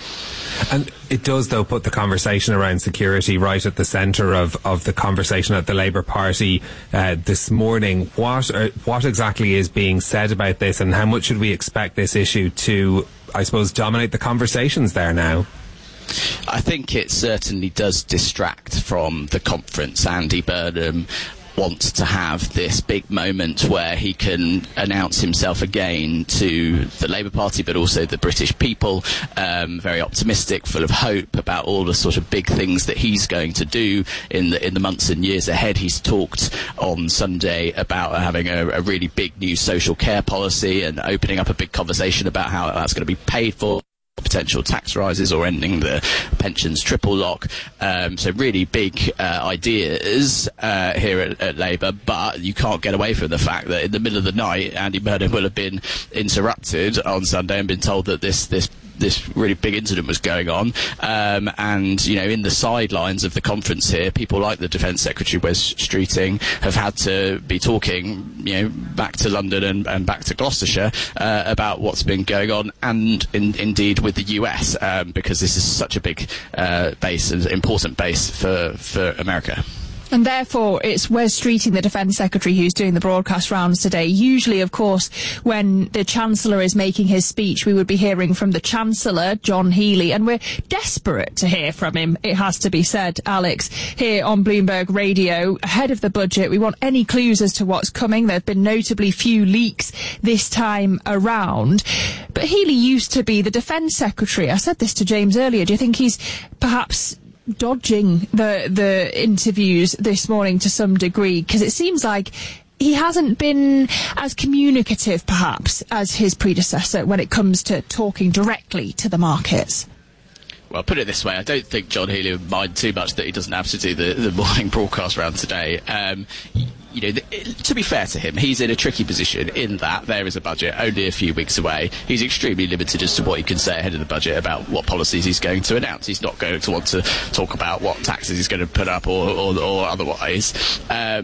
Speaker 5: And it does, though, put the conversation around security right at the centre of the conversation at the Labour Party this morning. What exactly is being said about this, and how much should we expect this issue to, I suppose, dominate the conversations there now?
Speaker 1: I think it certainly does distract from the conference. Andy Burnham wants to have this big moment where he can announce himself again to the Labour Party, but also the British people, very optimistic, full of hope about all the sort of big things that he's going to do in the months and years ahead. He's talked on Sunday about having a really big new social care policy and opening up a big conversation about how that's going to be paid for, potential tax rises or ending the pensions triple lock. So really big ideas here at Labour, but you can't get away from the fact that in the middle of the night, Andy Burnham will have been interrupted on Sunday and been told that this really big incident was going on. And, you know, in the sidelines of the conference here, people like the Defence Secretary, Wes Streeting, have had to be talking, you know, back to London and back to Gloucestershire about what's been going on, and indeed with the US, because this is such a big base, an important base for America.
Speaker 4: And therefore, it's Wes Streeting, the Defence Secretary, who's doing the broadcast rounds today. Usually, of course, when the Chancellor is making his speech, we would be hearing from the Chancellor, John Healey, and we're desperate to hear from him, it has to be said, Alex, here on Bloomberg Radio. Ahead of the budget, we want any clues as to what's coming. There have been notably few leaks this time around. But Healey used to be the Defence Secretary. I said this to James earlier. Do you think he's perhaps dodging the interviews this morning to some degree? Because it seems like he hasn't been as communicative, perhaps, as his predecessor when it comes to talking directly to the markets.
Speaker 1: Well, put it this way, I don't think John Healey would mind too much that he doesn't have to do the morning broadcast round today. You know, to be fair to him, he's in a tricky position in that there is a budget only a few weeks away. He's extremely limited as to what he can say ahead of the budget about what policies he's going to announce. He's not going to want to talk about what taxes he's going to put up or otherwise.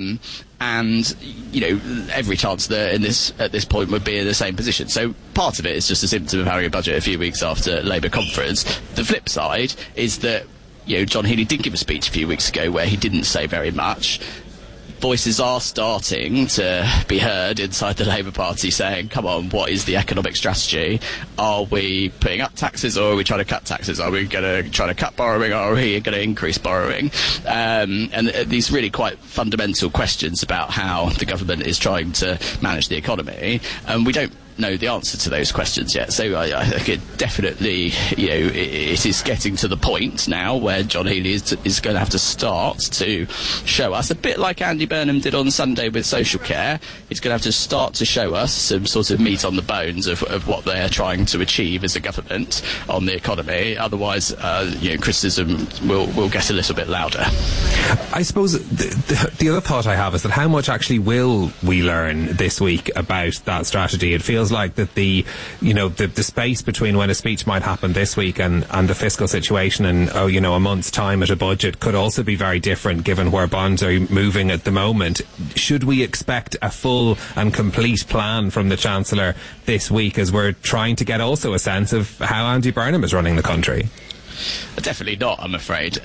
Speaker 1: And, you know, every chancellor at this point would be in the same position. So part of it is just a symptom of having a budget a few weeks after Labour conference. The flip side is that John Healey did give a speech a few weeks ago where he didn't say very much. Voices are starting to be heard inside the Labour Party saying, come on, what is the economic strategy? Are we putting up taxes, or are we trying to cut taxes? Are we going to try to cut borrowing, or are we going to increase borrowing? And these really quite fundamental questions about how the government is trying to manage the economy. And we don't know the answer to those questions yet. So I think it definitely, it is getting to the point now where John Healey is going to have to start to show us, a bit like Andy Burnham did on Sunday with social care, he's going to have to start to show us some sort of meat on the bones of what they're trying to achieve as a government on the economy. Otherwise, criticism will get a little bit louder.
Speaker 5: I suppose the other thought I have is that how much actually will we learn this week about that strategy? It feels like that the space between when a speech might happen this week and the fiscal situation and a month's time at a budget could also be very different given where bonds are moving at the moment. Should we expect a full and complete plan from the Chancellor this week, as we're trying to get also a sense of how Andy Burnham is running the country?
Speaker 1: Definitely not, I'm afraid.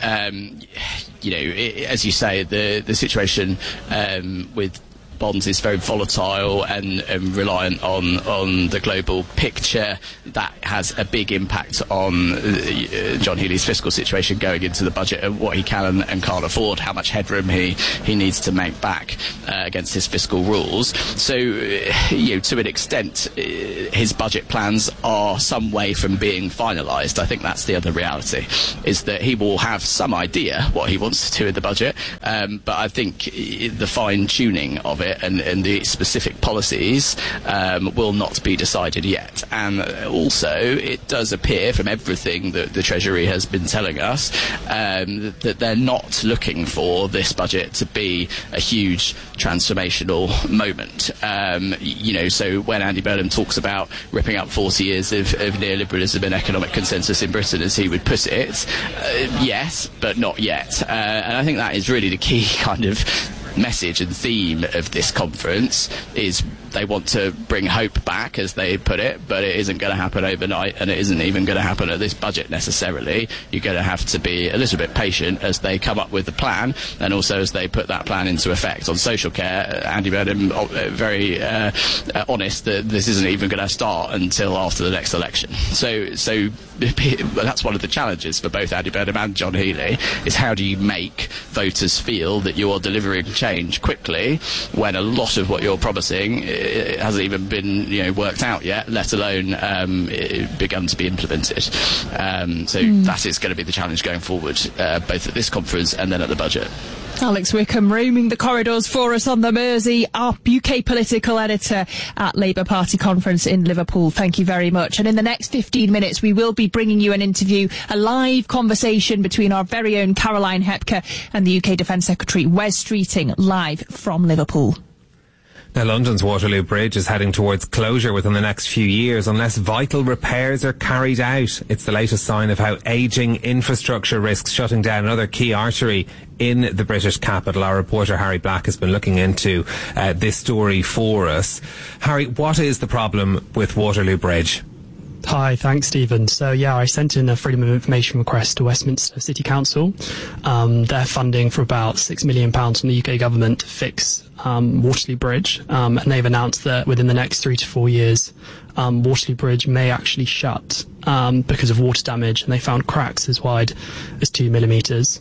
Speaker 1: As you say, the situation with bonds is very volatile and reliant on the global picture. That has a big impact on John Healey's fiscal situation going into the budget, and what he can and can't afford, how much headroom he needs to make back against his fiscal rules. So, to an extent, his budget plans are some way from being finalised. I think that's the other reality, is that he will have some idea what he wants to do with the budget, but I think the fine-tuning of it and the specific policies will not be decided yet. And also, it does appear from everything that the Treasury has been telling us that they're not looking for this budget to be a huge transformational moment. So when Andy Burnham talks about ripping up 40 years of neoliberalism and economic consensus in Britain, as he would put it, yes, but not yet. And I think that is really the key kind of message and theme of this conference, is they want to bring hope back, as they put it, but it isn't going to happen overnight, and it isn't even going to happen at this budget necessarily. You're going to have to be a little bit patient as they come up with the plan, and also as they put that plan into effect. On social care, Andy Burnham very honest that this isn't even going to start until after the next election. So that's one of the challenges for both Andy Burnham and John Healey, is how do you make voters feel that you are delivering change quickly when a lot of what you're promising it hasn't even been worked out yet, let alone begun to be implemented. That is going to be the challenge going forward, both at this conference and then at the budget.
Speaker 4: Alex Wickham roaming the corridors for us on the Mersey, our UK political editor at Labour Party conference in Liverpool. Thank you very much. And in the next 15 minutes, we will be bringing you an interview, a live conversation between our very own Caroline Hepker and the UK Defence Secretary Wes Streeting, live from Liverpool.
Speaker 5: Now, London's Waterloo Bridge is heading towards closure within the next few years unless vital repairs are carried out. It's the latest sign of how ageing infrastructure risks shutting down another key artery in the British capital. Our reporter Harry Black has been looking into this story for us. Harry, what is the problem with Waterloo Bridge?
Speaker 2: Hi, thanks, Stephen. So, I sent in a Freedom of Information request to Westminster City Council. They're funding for about £6 million from the UK government to fix Waterloo Bridge, and they've announced that within the next 3 to 4 years, Waterloo Bridge may actually shut because of water damage, and they found cracks as wide as 2 millimetres.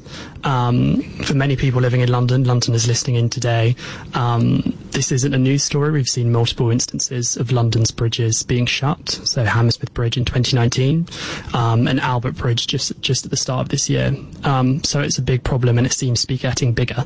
Speaker 2: For many people living in London, London is listening in today. This isn't a news story. We've seen multiple instances of London's bridges being shut. So Hammersmith Bridge in 2019, and Albert Bridge just at the start of this year. So it's a big problem, and it seems to be getting bigger.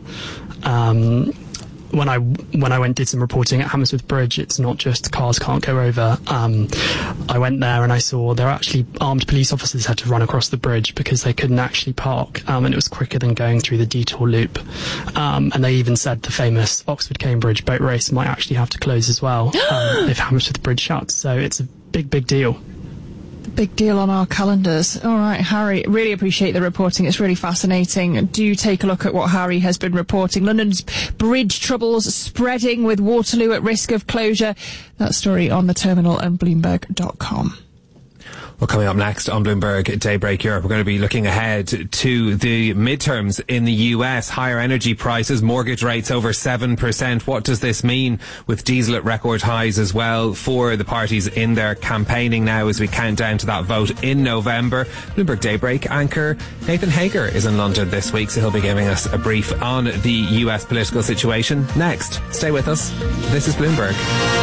Speaker 2: When I went and did some reporting at Hammersmith Bridge, it's not just cars can't go over. I went there and I saw there are actually armed police officers had to run across the bridge because they couldn't actually park, and it was quicker than going through the detour loop. And they even said the famous Oxford-Cambridge boat race might actually have to close as well if Hammersmith Bridge shuts. So it's a big deal.
Speaker 4: Big deal on our calendars. All right, Harry, really appreciate the reporting. It's really fascinating. Do take a look at what Harry has been reporting. London's bridge troubles spreading with Waterloo at risk of closure. That story on the Terminal and Bloomberg.com.
Speaker 5: Well, coming up next on Bloomberg Daybreak Europe, we're going to be looking ahead to the midterms in the US. Higher energy prices, mortgage rates over 7%. What does this mean with diesel at record highs as well for the parties in their campaigning now as we count down to that vote in November? Bloomberg Daybreak anchor Nathan Hager is in London this week, so he'll be giving us a brief on the US political situation next. Stay with us. This is Bloomberg.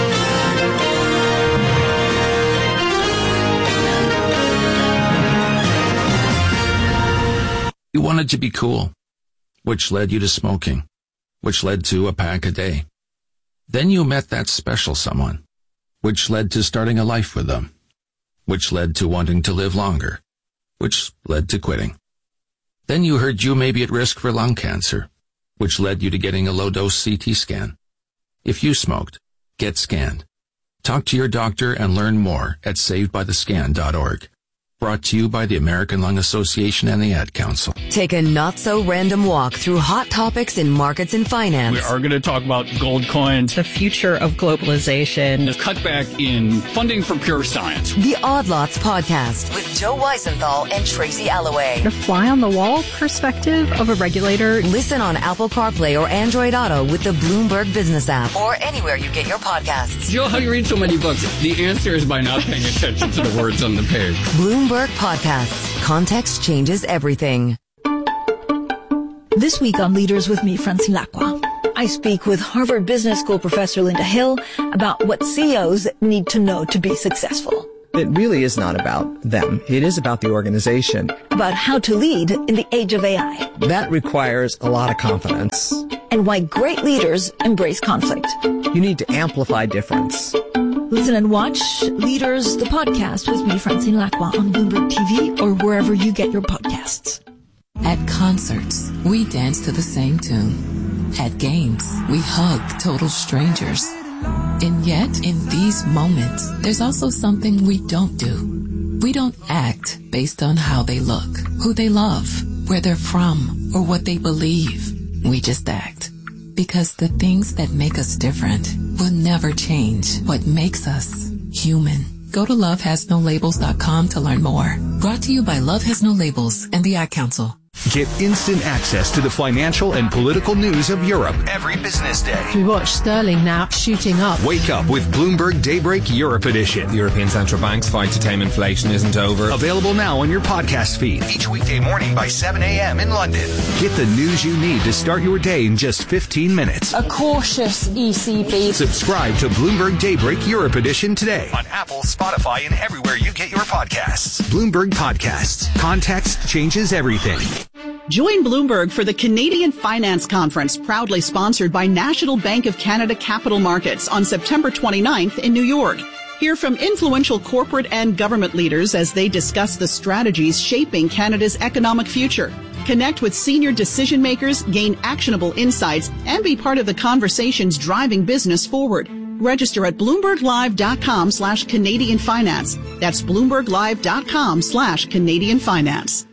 Speaker 6: You wanted to be cool, which led you to smoking, which led to a pack a day. Then you met that special someone, which led to starting a life with them, which led to wanting to live longer, which led to quitting. Then you heard you may be at risk for lung cancer, which led you to getting a low-dose CT scan. If you smoked, get scanned. Talk to your doctor and learn more at savedbythescan.org. Brought to you by the American Lung Association and the Ad Council.
Speaker 12: Take a not-so-random walk through hot topics in markets and finance.
Speaker 7: We are going to talk about gold coins, the future of globalization, the cutback in funding for pure science.
Speaker 12: The Odd Lots Podcast with Joe Weisenthal and Tracy Alloway.
Speaker 15: The fly-on-the-wall perspective of a regulator.
Speaker 12: Listen on Apple CarPlay or Android Auto with the Bloomberg Business app or anywhere you get your podcasts.
Speaker 7: Joe, how do you read so many books? The answer is by not paying attention to the words on the page.
Speaker 12: Bloomberg Podcasts. Context changes everything.
Speaker 23: This week on Leaders with me, Francine Lacqua, I speak with Harvard Business School professor Linda Hill about what CEOs need to know to be successful.
Speaker 24: It really is not about them. It is about the organization.
Speaker 23: About how to lead in the age of AI.
Speaker 24: That requires a lot of confidence.
Speaker 23: And why great leaders embrace conflict.
Speaker 24: You need to amplify difference.
Speaker 23: Listen and watch Leaders, the podcast with me, Francine Lacqua, on Bloomberg TV or wherever you get your podcasts.
Speaker 25: At concerts, we dance to the same tune. At games, we hug total strangers. And yet, in these moments, there's also something we don't do. We don't act based on how they look, who they love, where they're from, or what they believe. We just act. Because the things that make us different will never change what makes us human. Go to lovehasnolabels.com to learn more. Brought to you by Love Has No Labels and the Ad Council.
Speaker 26: Get instant access to the financial and political news of Europe every business day.
Speaker 17: We watch sterling now shooting up.
Speaker 26: Wake up with Bloomberg Daybreak Europe Edition.
Speaker 5: The European Central Bank's fight to tame inflation isn't over.
Speaker 26: Available now on your podcast feed each weekday morning by 7 a.m. in London. Get the news you need to start your day in just 15 minutes.
Speaker 4: A cautious ECB.
Speaker 26: Subscribe to Bloomberg Daybreak Europe Edition today on Apple, Spotify, and everywhere you get your podcasts. Bloomberg Podcasts. Context changes everything.
Speaker 13: Join Bloomberg for the Canadian Finance Conference, proudly sponsored by National Bank of Canada Capital Markets on September 29th in New York. Hear from influential corporate and government leaders as they discuss the strategies shaping Canada's economic future. Connect with senior decision makers, gain actionable insights, and be part of the conversations driving business forward. Register at BloombergLive.com/Canadian Finance. That's BloombergLive.com/Canadian Finance.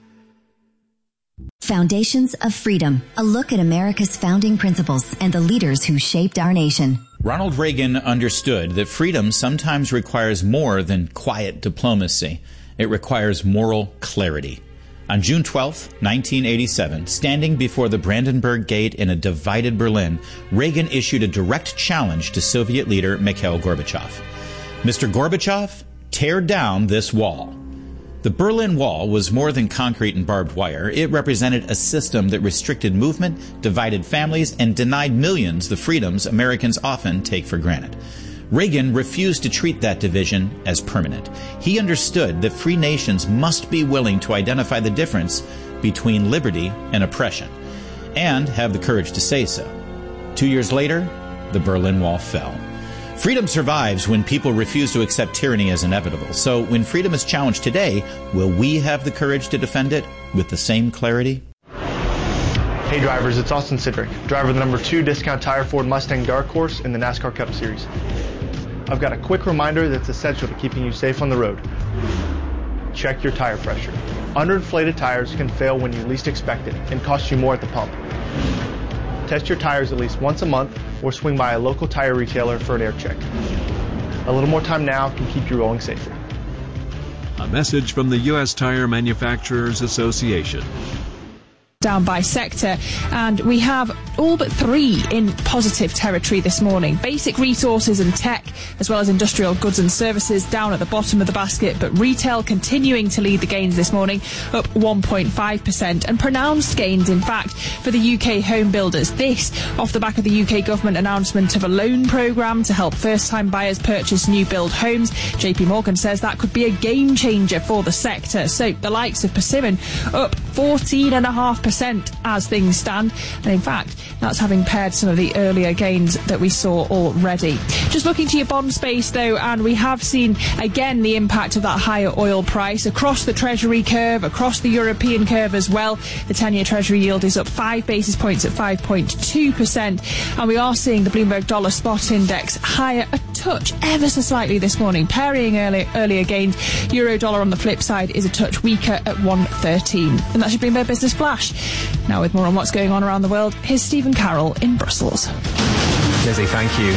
Speaker 27: Foundations of Freedom, a look at America's founding principles and the leaders who shaped our nation.
Speaker 28: Ronald Reagan understood that freedom sometimes requires more than quiet diplomacy. It requires moral clarity. On June 12, 1987, standing before the Brandenburg Gate in a divided Berlin, Reagan issued a direct challenge to Soviet leader Mikhail Gorbachev. Mr. Gorbachev, tear down this wall. The Berlin Wall was more than concrete and barbed wire. It represented a system that restricted movement, divided families, and denied millions the freedoms Americans often take for granted. Reagan refused to treat that division as permanent. He understood that free nations must be willing to identify the difference between liberty and oppression, and have the courage to say so. 2 years later, the Berlin Wall fell. Freedom survives when people refuse to accept tyranny as inevitable. So when freedom is challenged today, will we have the courage to defend it with the same clarity?
Speaker 29: Hey drivers, it's Austin Sidrick, driver of the number 2 discount tire Ford Mustang Dark Horse in the NASCAR Cup Series. I've got a quick reminder that's essential to keeping you safe on the road. Check your tire pressure. Underinflated tires can fail when you least expect it and cost you more at the pump. Test your tires at least once a month or swing by a local tire retailer for an air check. A little more time now can keep you rolling safer.
Speaker 3: A message from the U.S. Tire Manufacturers Association.
Speaker 4: Down by sector, and we have all but 3 in positive territory this morning. Basic resources and tech, as well as industrial goods and services, down at the bottom of the basket, but retail continuing to lead the gains this morning, up 1.5%, and pronounced gains, in fact, for the UK home builders. This off the back of the UK government announcement of a loan programme to help first-time buyers purchase new build homes. JP Morgan says that could be a game changer for the sector. So the likes of Persimmon up 14.5% as things stand, and in fact that's having paired some of the earlier gains that we saw already. Just looking to your bond space though, and we have seen again the impact of that higher oil price across the Treasury curve, across the European curve as well. The 10-year Treasury yield is up 5 basis points at 5.2%, and we are seeing the Bloomberg Dollar Spot Index higher a touch ever so slightly this morning, parrying earlier gains. Euro dollar on the flip side is a touch weaker at 1.13. And that's your Bloomberg Business Flash. Now with more on what's going on around the world, here's Stephen Carroll in Brussels.
Speaker 5: Lizzie, thank you.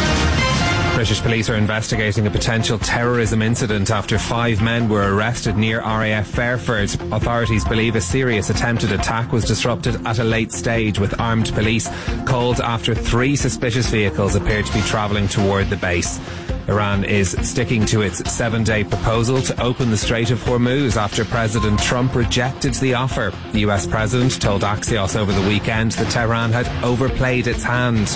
Speaker 5: British police are investigating a potential terrorism incident after 5 men were arrested near RAF Fairford. Authorities believe a serious attempted attack was disrupted at a late stage, with armed police called after 3 suspicious vehicles appeared to be travelling toward the base. Iran is sticking to its 7-day proposal to open the Strait of Hormuz after President Trump rejected the offer. The US president told Axios over the weekend that Tehran had overplayed its hand.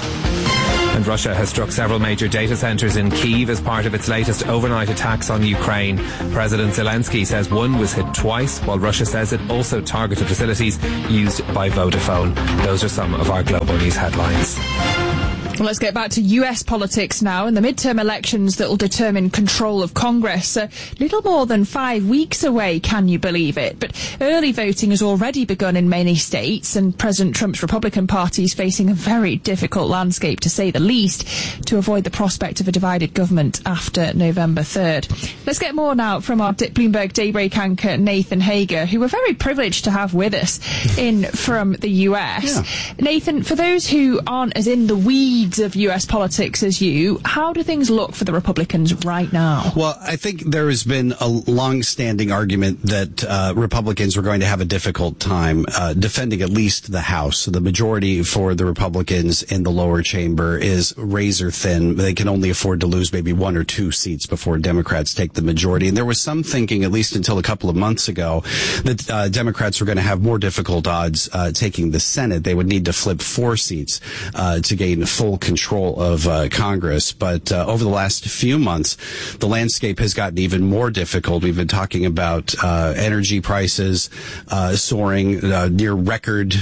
Speaker 5: And Russia has struck several major data centres in Kyiv as part of its latest overnight attacks on Ukraine. President Zelensky says one was hit twice, while Russia says it also targeted facilities used by Vodafone. Those are some of our global news headlines.
Speaker 4: Well, let's get back to US politics now, and the midterm elections that will determine control of Congress. A little more than 5 weeks away, can you believe it? But early voting has already begun in many states, and President Trump's Republican Party is facing a very difficult landscape, to say the least, to avoid the prospect of a divided government after November 3rd. Let's get more now from our Bloomberg Daybreak anchor, Nathan Hager, who we're very privileged to have with us in from the US. Yeah. Nathan, for those who aren't as in the weeds of US politics as you, how do things look for the Republicans right now?
Speaker 8: Well, I think there has been a long-standing argument that Republicans were going to have a difficult time defending at least the House. So the majority for the Republicans in the lower chamber is razor thin. They can only afford to lose maybe 1 or 2 seats before Democrats take the majority. And there was some thinking, at least until a couple of months ago, that Democrats were going to have more difficult odds taking the Senate. They would need to flip 4 seats to gain full control of Congress. But over the last few months, the landscape has gotten even more difficult. We've been talking about energy prices soaring near record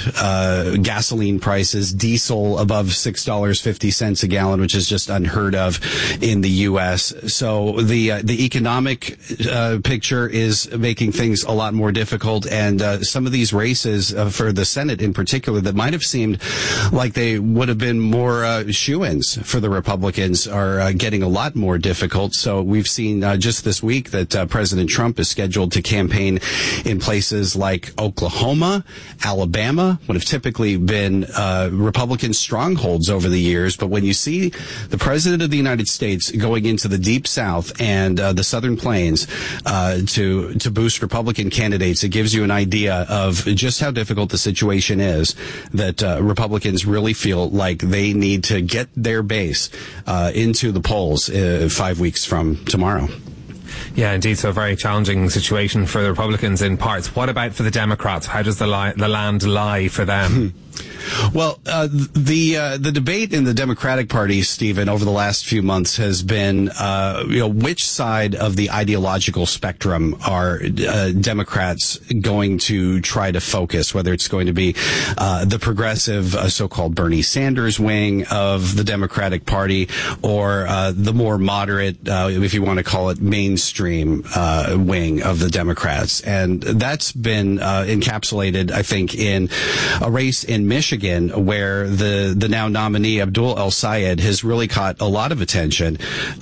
Speaker 8: gasoline prices, diesel above $6.50 a gallon, which is just unheard of in the U.S. So the economic picture is making things a lot more difficult, and some of these races for the Senate in particular that might have seemed like they would have been more shoo-ins for the Republicans are getting a lot more difficult. So we've seen just this week that President Trump is scheduled to campaign in places like Oklahoma, Alabama, what have typically been Republican strongholds over the years. But when you see the President of the United States going into the Deep South and the Southern Plains to boost Republican candidates, it gives you an idea of just how difficult the situation is, that Republicans really feel like they need to get their base into the polls 5 weeks from tomorrow.
Speaker 5: Yeah, indeed. So a very challenging situation for the Republicans in parts. What about for the Democrats? How does the land lie for them?
Speaker 8: Well, the debate in the Democratic Party, Stephen, over the last few months has been, which side of the ideological spectrum are Democrats going to try to focus, whether it's going to be the progressive, so-called Bernie Sanders wing of the Democratic Party, or the more moderate, if you want to call it mainstream wing of the Democrats. And that's been encapsulated, I think, in a race in Michigan, where the now nominee Abdul El-Sayed has really caught a lot of attention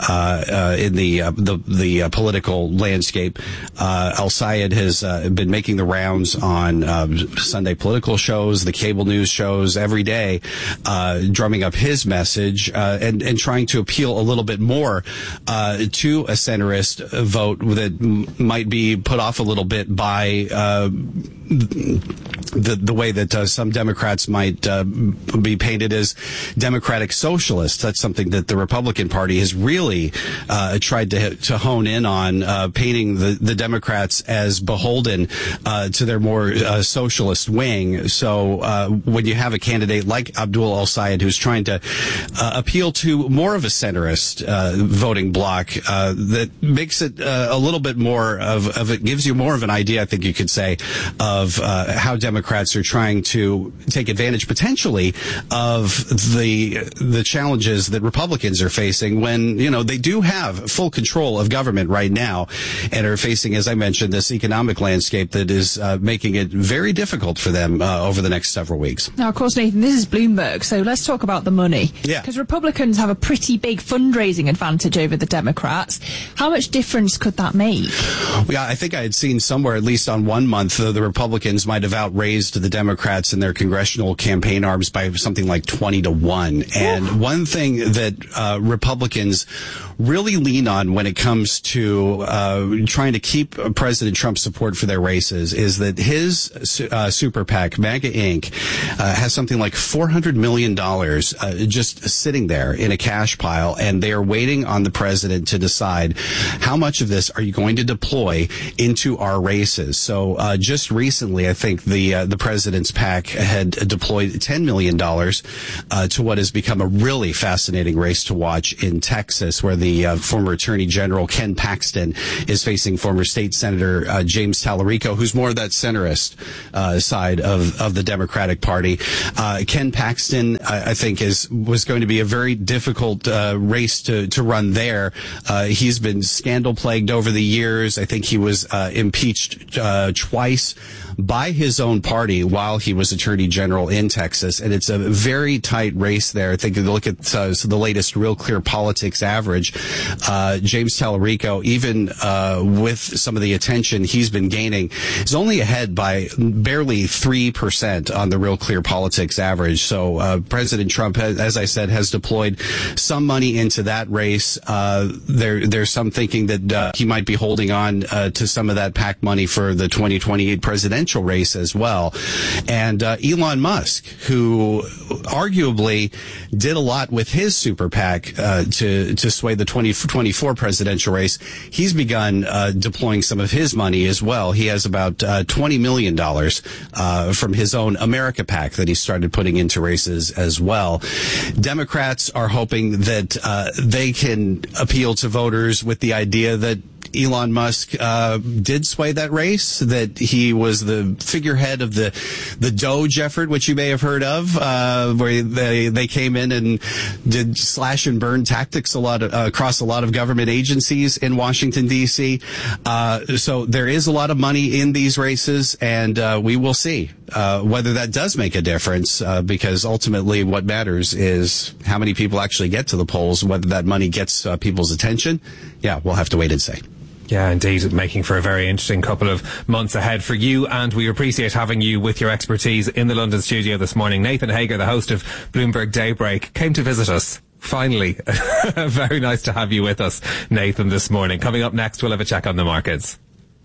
Speaker 8: in the political landscape. El-Sayed has been making the rounds on Sunday political shows, the cable news shows every day, drumming up his message and trying to appeal a little bit more to a centrist vote that might be put off a little bit by the way that some Democrats might be painted as democratic socialists. That's something that the Republican Party has really tried to hone in on, painting the Democrats as beholden to their more socialist wing. So when you have a candidate like Abdul El-Sayed who's trying to appeal to more of a centrist voting bloc, that makes it a little bit more of it, gives you more of an idea, I think you could say, of how Democrats are trying to take advantage potentially of the challenges that Republicans are facing when, you know, they do have full control of government right now and are facing, as I mentioned, this economic landscape that is making it very difficult for them over the next several weeks.
Speaker 4: Now, of course, Nathan, this is Bloomberg, so let's talk about the money.
Speaker 8: Yeah.
Speaker 4: Because Republicans have a pretty big fundraising advantage over the Democrats. How much difference could that make?
Speaker 8: Yeah, I think I had seen somewhere, at least on 1 month, the Republicans might have outraised the Democrats in their congressional campaign arms by something like 20-1. And one thing that Republicans really lean on when it comes to trying to keep President Trump's support for their races is that his super PAC, MAGA Inc., has something like $400 million just sitting there in a cash pile, and they are waiting on the president to decide how much of this are you going to deploy into our races. So just recently, I think the president's PAC had deployed $10 million to what has become a really fascinating race to watch in Texas, where the former Attorney General Ken Paxton is facing former State Senator James Tallarico, who's more that centrist side of the Democratic Party. Ken Paxton, I think, was going to be a very difficult race to run there. He's been scandal plagued over the years. I think he was impeached twice by his own party while he was Attorney General in Texas, and it's a very tight race there. I think if you look at the latest Real Clear Politics average, James Tallarico, even with some of the attention he's been gaining, is only ahead by barely 3% on the Real Clear Politics average. So President Trump, as I said, has deployed some money into that race. There's some thinking that he might be holding on to some of that PAC money for the 2028 presidential race as well. And Elon Musk, who arguably did a lot with his super PAC to sway the 2024 presidential race, he's begun deploying some of his money as well. He has about $20 million from his own America PAC that he started putting into races as well. Democrats are hoping that they can appeal to voters with the idea that Elon Musk did sway that race, that he was the figurehead of the Doge effort, which you may have heard of, where they came in and did slash and burn tactics across a lot of government agencies in Washington, D.C. So there is a lot of money in these races, and we will see whether that does make a difference, because ultimately what matters is how many people actually get to the polls, whether that money gets people's attention. Yeah, we'll have to wait and see.
Speaker 5: Yeah, indeed, making for a very interesting couple of months ahead for you, and we appreciate having you with your expertise in the London studio this morning. Nathan Hager, the host of Bloomberg Daybreak, came to visit us. Finally. Very nice to have you with us, Nathan, this morning. Coming up next, we'll have a check on the markets.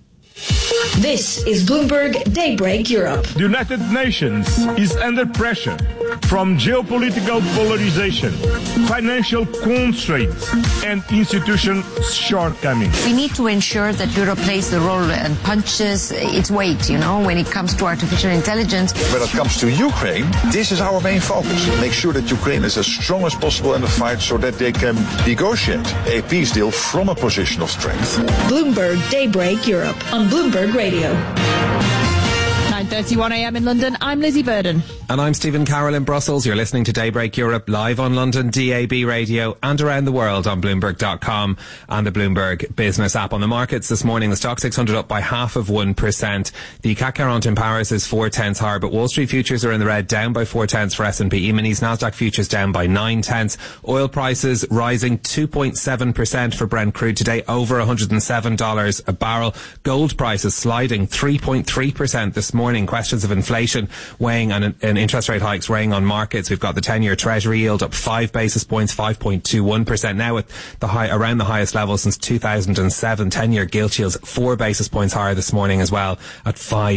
Speaker 23: This is Bloomberg Daybreak Europe.
Speaker 9: The United Nations is under pressure from geopolitical polarization, financial constraints, and institutional shortcomings.
Speaker 10: We need to ensure that Europe plays the role and punches its weight, when it comes to artificial intelligence.
Speaker 11: When it comes to Ukraine, this is our main focus. Make sure that Ukraine is as strong as possible in the fight so that they can negotiate a peace deal from a position of strength.
Speaker 23: Bloomberg Daybreak Europe on Bloomberg Radio.
Speaker 4: 9:31 a.m. in London. I'm Lizzie Burden.
Speaker 5: And I'm Stephen Carroll in Brussels. You're listening to Daybreak Europe live on London DAB radio and around the world on Bloomberg.com and the Bloomberg Business app. On the markets this morning, the Stock 600 up by 0.5%. The CAC 40 in Paris is 0.4 higher, but Wall Street futures are in the red, down by 0.4 for S&P E-minis. Nasdaq futures down by 0.9. Oil prices rising 2.7% for Brent crude today, over $107 a barrel. Gold prices sliding 3.3% this morning weighing questions of inflation, weighing on and interest rate hikes, weighing on markets. We've got the 10-year Treasury yield up 5 basis points, 5.21%, now at around the highest level since 2007. 10-year gilt yields 4 basis points higher this morning as well at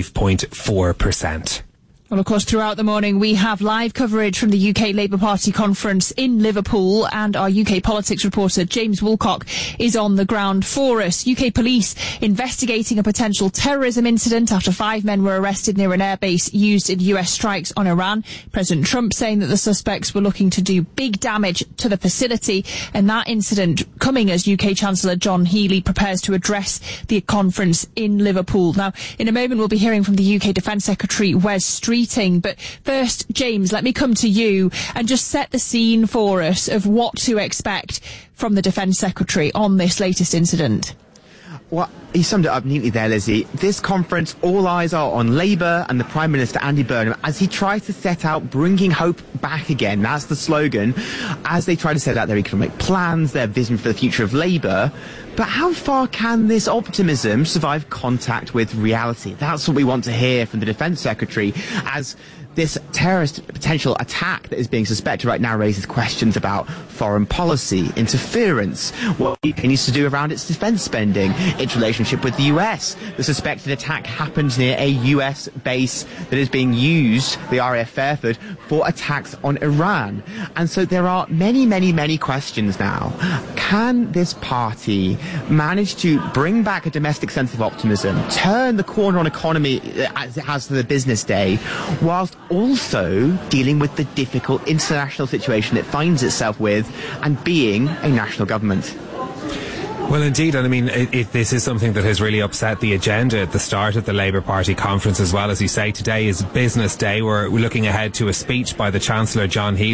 Speaker 5: 5.4%.
Speaker 4: Well, of course, throughout the morning, we have live coverage from the UK Labour Party conference in Liverpool, and our UK politics reporter, James Woolcock, is on the ground for us. UK police investigating a potential terrorism incident after 5 men were arrested near an airbase used in US strikes on Iran. President Trump saying that the suspects were looking to do big damage to the facility, and that incident coming as UK Chancellor John Healey prepares to address the conference in Liverpool. Now, in a moment, we'll be hearing from the UK Defence Secretary, Wes Streeting. But first, James, let me come to you and just set the scene for us of what to expect from the Defence Secretary on this latest incident.
Speaker 1: Well, you summed it up neatly there, Lizzie. This conference, all eyes are on Labour and the Prime Minister, Andy Burnham, as he tries to set out bringing hope back again. That's the slogan. As they try to set out their economic plans, their vision for the future of Labour. But how far can this optimism survive contact with reality? That's what we want to hear from the Defence Secretary, as this terrorist potential attack that is being suspected right now raises questions about foreign policy, interference, what the UK needs to do around its defence spending, its relationship with the US. The suspected attack happened near a US base that is being used, the RAF Fairford, for attacks on Iran. And so there are many, many, many questions now. Can this party manage to bring back a domestic sense of optimism, turn the corner on economy as it has for the business day, whilst also dealing with the difficult international situation it finds itself with and being a national government?
Speaker 5: Well, indeed, and I mean, this is something that has really upset the agenda at the start of the Labour Party conference as well. As you say, today is business day. We're looking ahead to a speech by the Chancellor, John Healey,